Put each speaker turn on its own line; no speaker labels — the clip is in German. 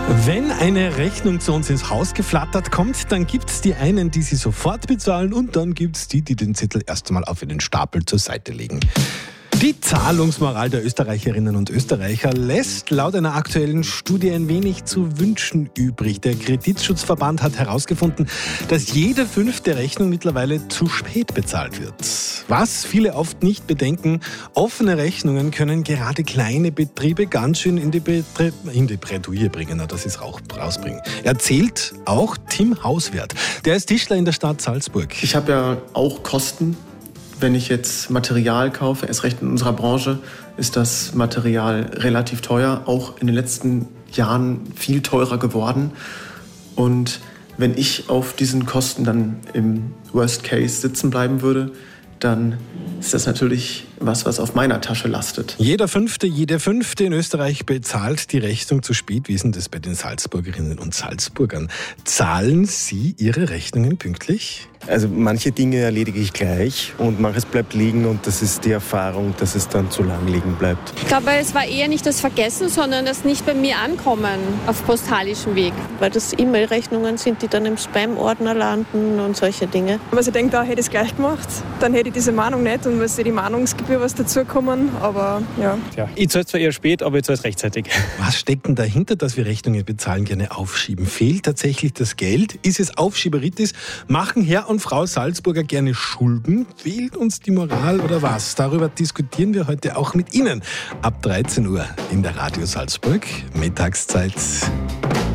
Wenn eine Rechnung zu uns ins Haus geflattert kommt, dann gibt es die einen, die sie sofort bezahlen, und dann gibt es die den Zettel erst einmal auf einen Stapel zur Seite legen. Die Zahlungsmoral der Österreicherinnen und Österreicher lässt laut einer aktuellen Studie ein wenig zu wünschen übrig. Der Kreditschutzverband hat herausgefunden, dass jede 5. Rechnung mittlerweile zu spät bezahlt wird. Was viele oft nicht bedenken, offene Rechnungen können gerade kleine Betriebe ganz schön in die Bredouille bringen. Na, das ist rausbringen. Erzählt auch Tim Hauswert. Der ist Tischler in der Stadt Salzburg.
Ich habe ja auch Kosten. Wenn ich jetzt Material kaufe, erst recht in unserer Branche, ist das Material relativ teuer, auch in den letzten Jahren viel teurer geworden. Und wenn ich auf diesen Kosten dann im Worst Case sitzen bleiben würde, dann ist das natürlich was auf meiner Tasche lastet.
Jede Fünfte in Österreich bezahlt die Rechnung zu spät. Wie ist denn das bei den Salzburgerinnen und Salzburgern? Zahlen Sie Ihre Rechnungen pünktlich?
Also manche Dinge erledige ich gleich und manches bleibt liegen, und das ist die Erfahrung, dass es dann zu lang liegen bleibt.
Ich glaube, es war eher nicht das Vergessen, sondern das nicht bei mir ankommen auf postalischem Weg.
Weil das E-Mail-Rechnungen sind, die dann im Spam-Ordner landen und solche Dinge.
Also ich denke, da hätte ich es gleich gemacht, dann hätte ich diese Mahnung nicht und müsste die Mahnungsgebühr was dazukommen, aber ja.
Ich zahle es zwar eher spät, aber ich zahle es rechtzeitig.
Was steckt denn dahinter, dass wir Rechnungen bezahlen gerne aufschieben? Fehlt tatsächlich das Geld? Ist es Aufschieberitis? Machen Herr und Frau Salzburger gerne Schulden? Fehlt uns die Moral oder was? Darüber diskutieren wir heute auch mit Ihnen. Ab 13 Uhr in der Radio Salzburg, Mittagszeit.